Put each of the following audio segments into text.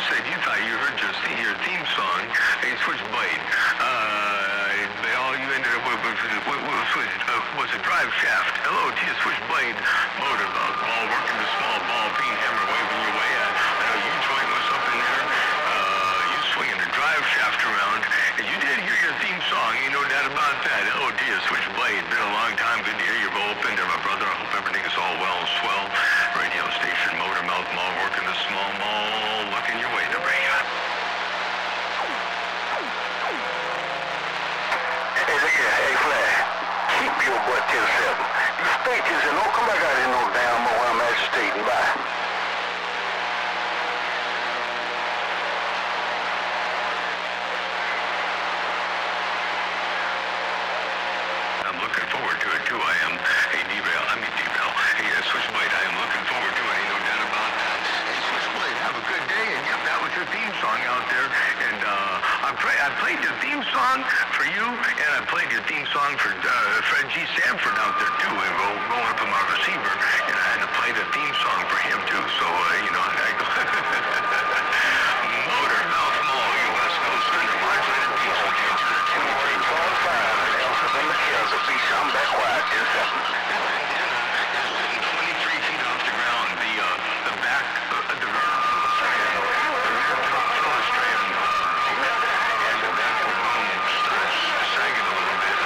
said you thought you heard your theme song, a Switchblade. All you ended up with was a drive shaft. Hello to your Switchblade motor. Ball working the small ball, peen hammer waving your way at. I know you joined us up in there. You swinging the drive shaft around. And you did hear your theme song, ain't no doubt about that. Hello to your Switchblade. Been a long time. Good to hear you roll up in there, my brother. I hope everything is all well and swell. Radio station, motor mouth mall, working the small mall, looking your way to Brea. Hey, Flash, keep your butt to yourself. You stages and don't come back out here no damn more while I'm agitating. Bye. I'm looking forward to it too. I am. Hey, D-Rail. Hey, Switchblade, I am looking forward to it. Ain't no doubt about that. Hey, Switchblade, have a good day. And yep, that was your theme song out there. And I played your theme song for you, and I played your theme song for Fred G. Sanford out there too. And rolling up in my receiver, and I had to play the theme song for him too. So I go Motor Mouth Mall, you West Coast Center, modulated theme song. I'm back quiet. Just happened. 23 feet off the ground. The back, the rear strand, and the back of the room starts sagging a little bit.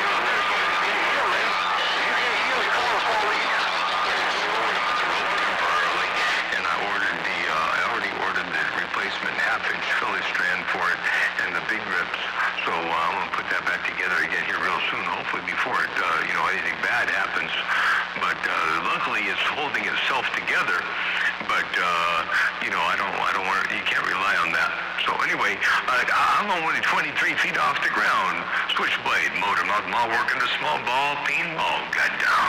Temporarily, and I already ordered the replacement half-inch Philly strand for it, and the big rips. So I'm gonna put that back together again here real soon. Hopefully before it, anything bad happens. But luckily it's holding itself together. But I don't want you can't rely on that. So anyway, I'm only 23 feet off the ground. Switchblade, motor mouth mall, working the small ball, peen ball. Goddamn.